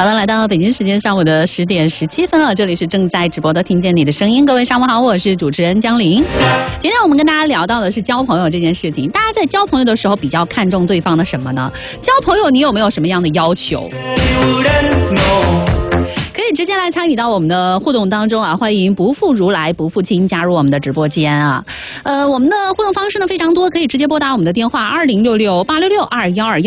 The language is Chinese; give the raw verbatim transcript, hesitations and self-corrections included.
好了，来到北京时间上午的十点十七分了，这里是正在直播的听见你的声音，各位上午好，我是主持人江玲。今天我们跟大家聊到的是交朋友这件事情，大家在交朋友的时候比较看重对方的什么呢？交朋友你有没有什么样的要求？可以直接来参与到我们的互动当中啊！欢迎不负如来不负卿加入我们的直播间啊！呃，我们的互动方式呢非常多，可以直接拨打我们的电话二零六六八六六二幺二。